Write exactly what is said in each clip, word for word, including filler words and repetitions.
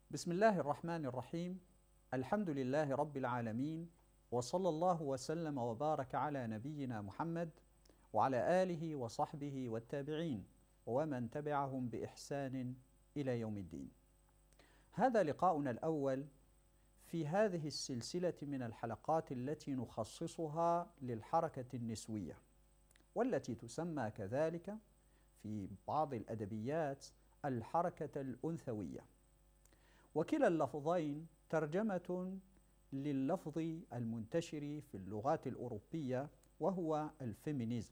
بسم الله الرحمن الرحيم. الحمد لله رب العالمين، وصلى الله وسلم وبارك على نبينا محمد وعلى آله وصحبه والتابعين ومن تبعهم بإحسان إلى يوم الدين. هذا لقاؤنا الأول في هذه السلسلة من الحلقات التي نخصصها للحركة النسوية، والتي تسمى كذلك في بعض الأدبيات الحركة الأنثوية. وكلا اللفظين ترجمة لللفظ المنتشر في اللغات الأوروبية، وهو الفيمينيزم.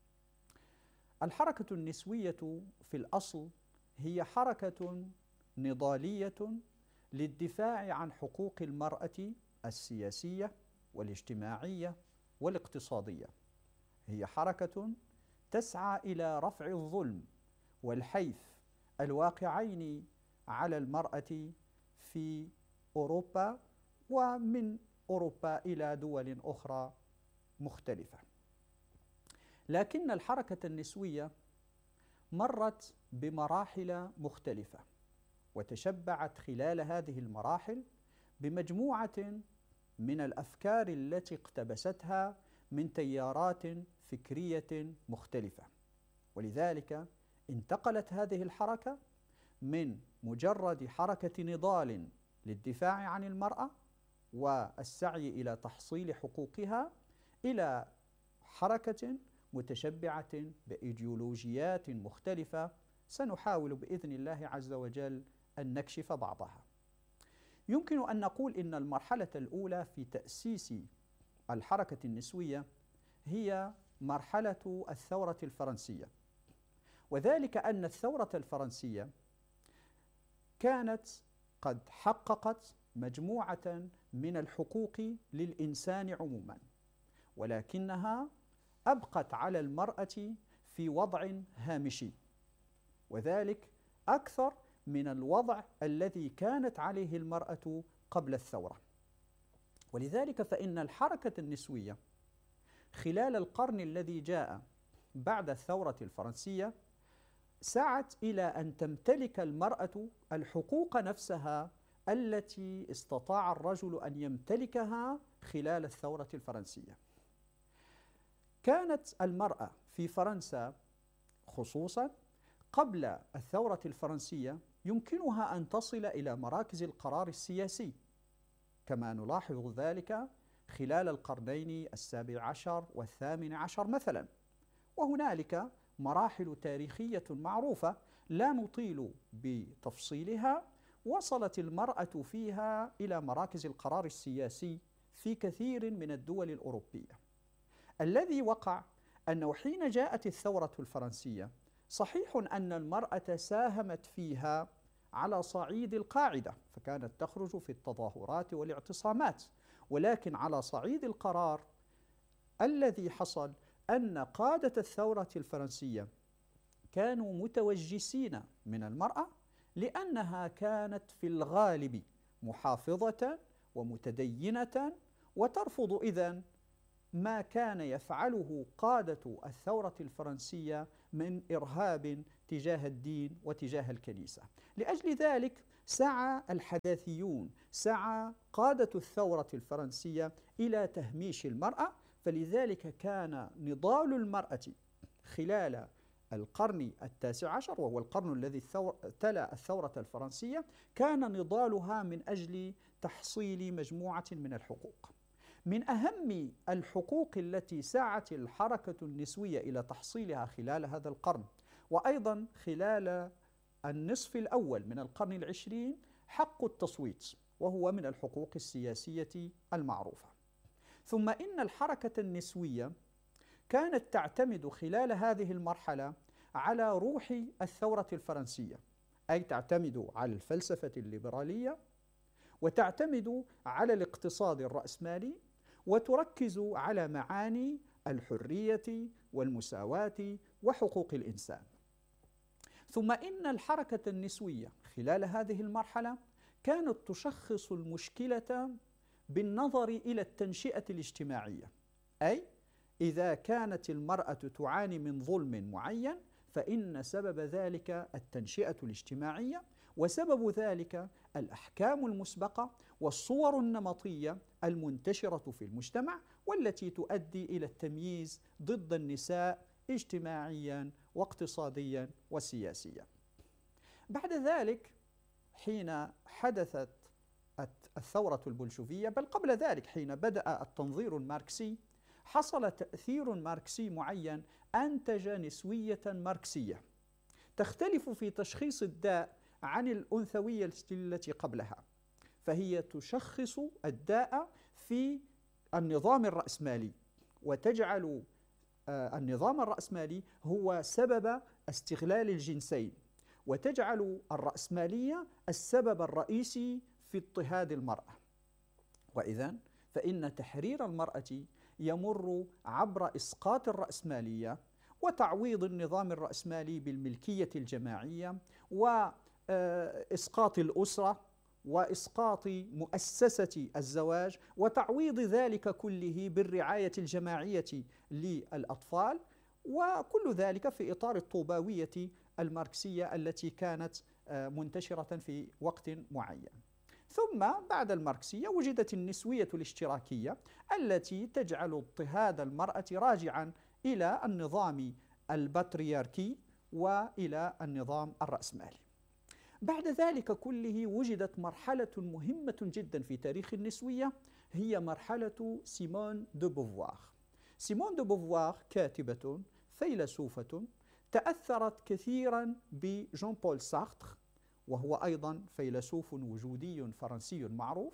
الحركة النسوية في الأصل هي حركة نضالية للدفاع عن حقوق المرأة السياسية والاجتماعية والاقتصادية. هي حركة تسعى إلى رفع الظلم والحيف الواقعين على المرأة في أوروبا ومن أوروبا إلى دول أخرى مختلفة. لكن الحركة النسوية مرت بمراحل مختلفة، وتشبعت خلال هذه المراحل بمجموعة من الأفكار التي اقتبستها من تيارات فكرية مختلفة. ولذلك انتقلت هذه الحركة من مجرد حركة نضال للدفاع عن المرأة والسعي إلى تحصيل حقوقها إلى حركة متشبعة بإيديولوجيات مختلفة سنحاول بإذن الله عز وجل أن نكشف بعضها. يمكن أن نقول إن المرحلة الأولى في تأسيس الحركة النسوية هي مرحلة الثورة الفرنسية، وذلك أن الثورة الفرنسية كانت قد حققت مجموعة من الحقوق للإنسان عموما، ولكنها أبقت على المرأة في وضع هامشي، وذلك أكثر من الوضع الذي كانت عليه المرأة قبل الثورة. ولذلك فإن الحركة النسوية خلال القرن الذي جاء بعد الثورة الفرنسية سعت إلى أن تمتلك المرأة الحقوق نفسها التي استطاع الرجل أن يمتلكها خلال الثورة الفرنسية. كانت المرأة في فرنسا خصوصا قبل الثورة الفرنسية يمكنها أن تصل إلى مراكز القرار السياسي، كما نلاحظ ذلك خلال القرنين السابع عشر والثامن عشر مثلا. وهنالك مراحل تاريخية معروفة لا نطيل بتفصيلها وصلت المرأة فيها إلى مراكز القرار السياسي في كثير من الدول الأوروبية. الذي وقع أنه حين جاءت الثورة الفرنسية صحيح أن المرأة ساهمت فيها على صعيد القاعدة، فكانت تخرج في التظاهرات والاعتصامات، ولكن على صعيد القرار الذي حصل أن قادة الثورة الفرنسية كانوا متوجسين من المرأة، لأنها كانت في الغالب محافظة ومتدينة وترفض إذن ما كان يفعله قادة الثورة الفرنسية من إرهاب تجاه الدين وتجاه الكنيسة. لأجل ذلك سعى الحداثيون، سعى قادة الثورة الفرنسية إلى تهميش المرأة. فلذلك كان نضال المرأة خلال القرن التاسع عشر، وهو القرن الذي تلا الثورة الفرنسية، كان نضالها من أجل تحصيل مجموعة من الحقوق. من أهم الحقوق التي سعت الحركة النسوية إلى تحصيلها خلال هذا القرن وأيضا خلال النصف الأول من القرن العشرين حق التصويت، وهو من الحقوق السياسية المعروفة. ثم إن الحركة النسوية كانت تعتمد خلال هذه المرحلة على روح الثورة الفرنسية، أي تعتمد على الفلسفة الليبرالية وتعتمد على الاقتصاد الرأسمالي وتركز على معاني الحرية والمساواة وحقوق الإنسان. ثم إن الحركة النسوية خلال هذه المرحلة كانت تشخص المشكلة بالنظر إلى التنشئة الاجتماعية، أي إذا كانت المرأة تعاني من ظلم معين فإن سبب ذلك التنشئة الاجتماعية، وسبب ذلك الأحكام المسبقة والصور النمطية المنتشرة في المجتمع، والتي تؤدي إلى التمييز ضد النساء اجتماعيا واقتصاديا وسياسيا. بعد ذلك حين حدثت الثورة البلشفية، بل قبل ذلك حين بدأ التنظير الماركسي، حصل تأثير ماركسي معين أنتج نسوية ماركسية تختلف في تشخيص الداء عن الأنثوية التي قبلها، فهي تشخص الداء في النظام الرأسمالي، وتجعل النظام الرأسمالي هو سبب استغلال الجنسين، وتجعل الرأسمالية السبب الرئيسي في اضطهاد المرأة. وإذن فإن تحرير المرأة يمر عبر إسقاط الرأسمالية وتعويض النظام الرأسمالي بالملكية الجماعية، وإسقاط الأسرة، وإسقاط مؤسسة الزواج، وتعويض ذلك كله بالرعاية الجماعية للأطفال، وكل ذلك في إطار الطوباوية الماركسية التي كانت منتشرة في وقت معين. ثم بعد الماركسية وجدت النسوية الاشتراكية التي تجعل اضطهاد المرأة راجعا إلى النظام البطريركي وإلى النظام الرأسمالي. بعد ذلك كله وجدت مرحلة مهمة جدا في تاريخ النسوية، هي مرحلة سيمون دو بوفوار. سيمون دو بوفوار كاتبة فيلسوفة تأثرت كثيرا بجون بول سارتر، وهو أيضا فيلسوف وجودي فرنسي معروف،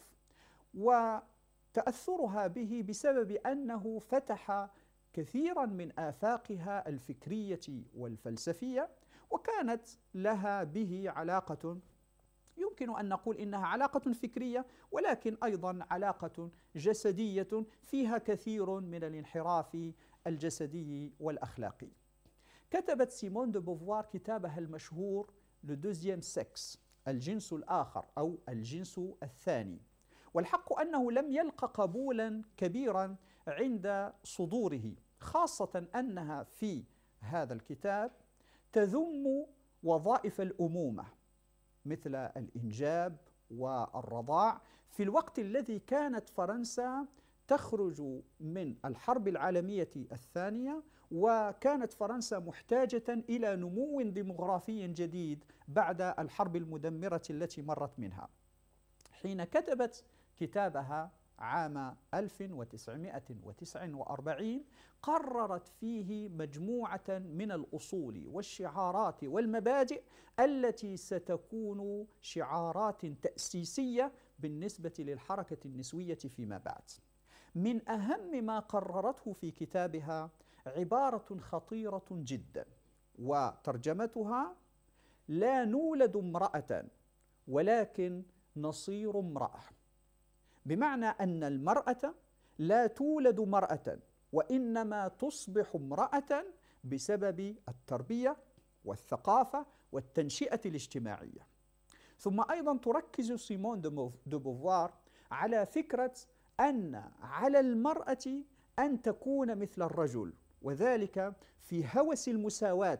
وتأثرها به بسبب أنه فتح كثيرا من آفاقها الفكرية والفلسفية، وكانت لها به علاقة يمكن أن نقول إنها علاقة فكرية، ولكن أيضا علاقة جسدية فيها كثير من الانحراف الجسدي والأخلاقي. كتبت سيمون دو بوفوار كتابها المشهور لو دوزيام سكس، الجنس الآخر أو الجنس الثاني، والحق أنه لم يلق قبولا كبيرا عند صدوره، خاصة أنها في هذا الكتاب تذم وظائف الأمومة مثل الإنجاب والرضاع في الوقت الذي كانت فرنسا تخرج من الحرب العالمية الثانية، وكانت فرنسا محتاجة إلى نمو ديمغرافي جديد بعد الحرب المدمرة التي مرت منها. حين كتبت كتابها عام ألف وتسعمائة وتسعة وأربعين قررت فيه مجموعة من الأصول والشعارات والمبادئ التي ستكون شعارات تأسيسية بالنسبة للحركة النسوية فيما بعد. من أهم ما قررته في كتابها عبارة خطيرة جدا، وترجمتها: لا نولد امرأة ولكن نصير امرأة. بمعنى أن المرأة لا تولد مرأة، وإنما تصبح امرأة بسبب التربية والثقافة والتنشئة الاجتماعية. ثم أيضا تركز سيمون دو بوفوار على فكرة أن على المرأة أن تكون مثل الرجل، وذلك في هوس المساواة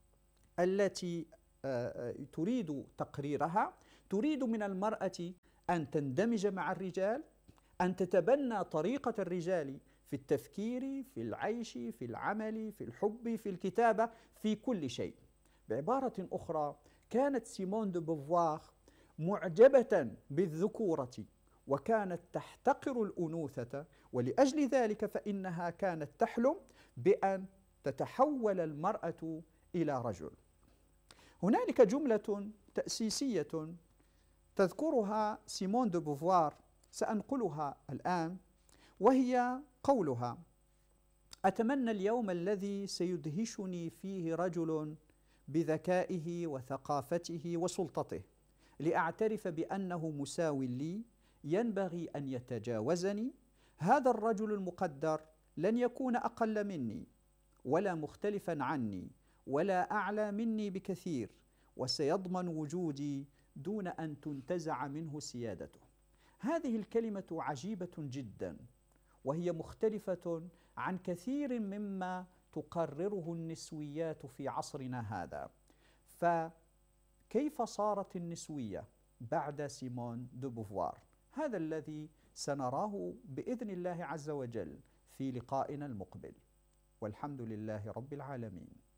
التي تريد تقريرها. تريد من المرأة أن تندمج مع الرجال، أن تتبنى طريقة الرجال في التفكير، في العيش، في العمل، في الحب، في الكتابة، في كل شيء. بعبارة أخرى، كانت سيمون دو بوفوار معجبة بالذكورة، وكانت تحتقر الأنوثة، ولأجل ذلك فإنها كانت تحلم بأن تتحول المرأة إلى رجل. هنالك جملة تأسيسية تذكرها سيمون دو بوفوار سأنقلها الآن، وهي قولها: أتمنى اليوم الذي سيدهشني فيه رجل بذكائه وثقافته وسلطته، لأعترف بأنه مساو لي، ينبغي أن يتجاوزني. هذا الرجل المقدر لن يكون أقل مني ولا مختلفا عني ولا أعلى مني بكثير، وسيضمن وجودي دون أن تنتزع منه سيادته. هذه الكلمة عجيبة جدا، وهي مختلفة عن كثير مما تقرره النسويات في عصرنا هذا. كيف صارت النسوية بعد سيمون دو بوفوار؟ هذا الذي سنراه بإذن الله عز وجل في لقائنا المقبل، والحمد لله رب العالمين.